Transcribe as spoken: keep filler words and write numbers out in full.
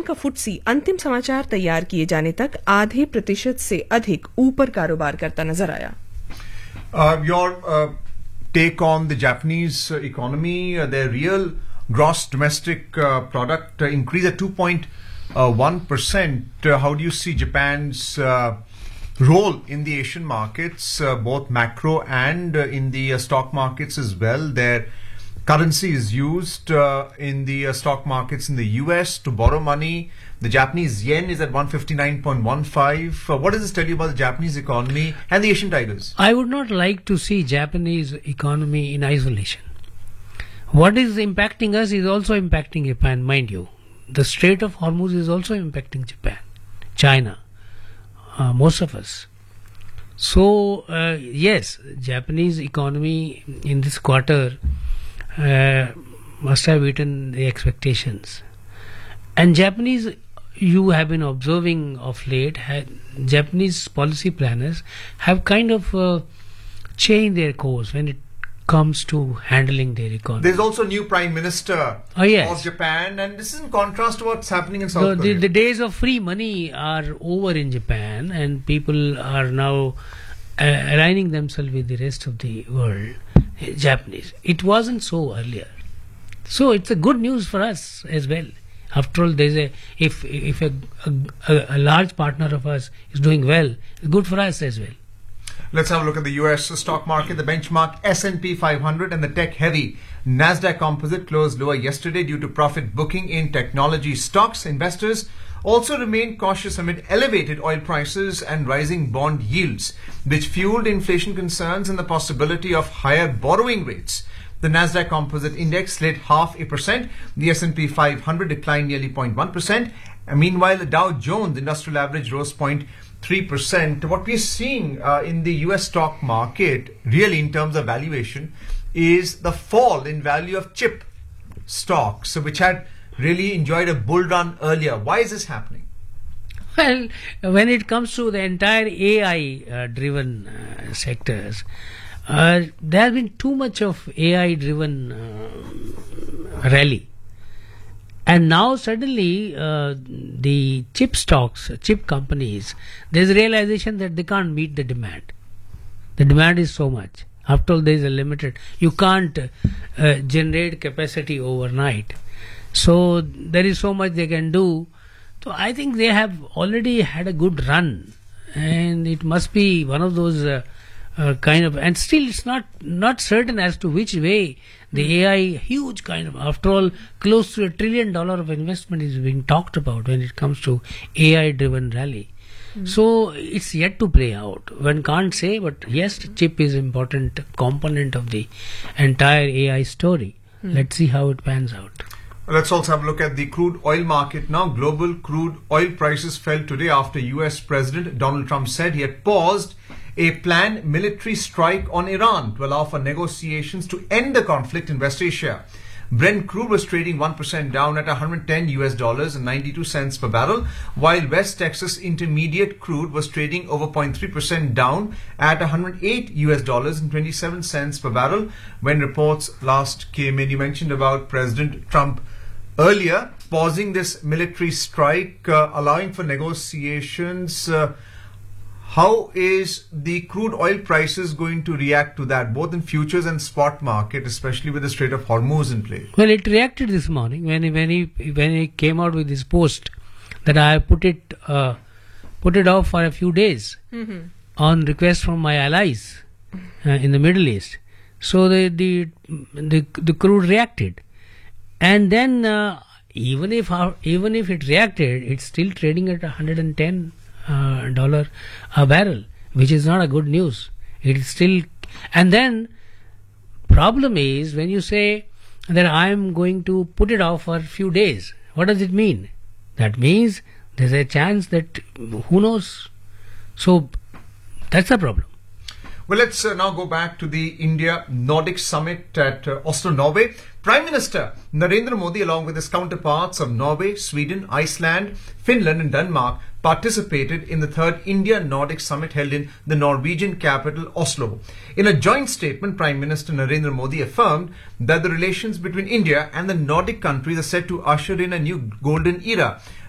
London का FTSE अंतिम समाचार तैयार किए जाने तक आधे प्रतिशत से अधिक ऊपर कारोबार करता नजर आया. Uh, your uh, take on the Japanese uh, economy, uh, their real gross domestic uh, product uh, increase at two point one percent. Uh, how do you see Japan's uh, role in the Asian markets, uh, both macro and uh, in the uh, stock markets as well? Their currency is used uh, in the uh, stock markets in the U S to borrow money. The Japanese yen is at one fifty-nine point one five. Uh, what does this tell you about the Japanese economy and the Asian tigers? I would not like to see Japanese economy in isolation. What is impacting us is also impacting Japan, mind you. The Strait of Hormuz is also impacting Japan, China, uh, most of us. So, uh, yes, Japanese economy in this quarter uh, must have beaten the expectations. And Japanese, you have been observing of late, had, Japanese policy planners have kind of uh, changed their course when it comes to handling their economy. There's also a new Prime Minister oh, yes. of Japan, and this is in contrast to what's happening in South so Korea. The, the days of free money are over in Japan, and people are now uh, aligning themselves with the rest of the world, Japanese. It wasn't so earlier. So it's a good news for us as well. After all, there's a if if a, a, a large partner of us is doing well, it's good for us as well. Let's have a look at the U S stock market. The benchmark S and P five hundred and the tech-heavy Nasdaq Composite closed lower yesterday due to profit booking in technology stocks. Investors also remained cautious amid elevated oil prices and rising bond yields, which fueled inflation concerns and the possibility of higher borrowing rates. The Nasdaq Composite Index slid half a percent. The S and P five hundred declined nearly zero point one percent. And meanwhile, the Dow Jones Industrial Average rose zero point three percent. What we're seeing uh, in the U S stock market, really in terms of valuation, is the fall in value of chip stocks, which had really enjoyed a bull run earlier. Why is this happening? Well, when it comes to the entire A I-driven uh, uh, sectors, uh, there has been too much of A I-driven uh, rally. And now suddenly uh, the chip stocks, chip companies, there's a realization that they can't meet the demand. The demand is so much. After all, there is a limited, you can't uh, generate capacity overnight. So there is so much they can do. So I think they have already had a good run, and it must be one of those uh, uh, kind of, and still it's not not certain as to which way the A I huge kind of, after all, close to a trillion dollar of investment is being talked about when it comes to A I driven rally. Mm. So it's yet to play out. One can't say, but yes, chip is important component of the entire A I story. Mm. Let's see how it pans out. Let's also have a look at the crude oil market now. Global crude oil prices fell today after U S President Donald Trump said he had paused a planned military strike on Iran to allow for negotiations to end the conflict in West Asia. Brent crude was trading one percent down at one hundred ten U S dollars and ninety-two cents per barrel, while West Texas Intermediate crude was trading over zero point three percent down at one hundred eight U S dollars and twenty-seven cents per barrel. When reports last came in, you mentioned about President Trump earlier pausing this military strike, uh, allowing for negotiations. Uh, How is the crude oil prices going to react to that, both in futures and spot market, especially with the Strait of Hormuz in play? Well, it reacted this morning when he, when he when he came out with his post that I put it uh, put it off for a few days mm-hmm. on request from my allies uh, in the Middle East. So the the the, the crude reacted, and then uh, even if even if it reacted, it's still trading at one hundred ten. Uh, dollar a barrel, which is not a good news. It is still, and then problem is when you say that I am going to put it off for a few days. What does it mean? That means there's a chance that who knows. So that's the problem. Well, let's uh, now go back to the India Nordic Summit at uh, Oslo, Norway. Prime Minister Narendra Modi, along with his counterparts of Norway, Sweden, Iceland, Finland and Denmark, participated in the third India Nordic Summit held in the Norwegian capital Oslo. In a joint statement, Prime Minister Narendra Modi affirmed that the relations between India and the Nordic countries are set to usher in a new golden era.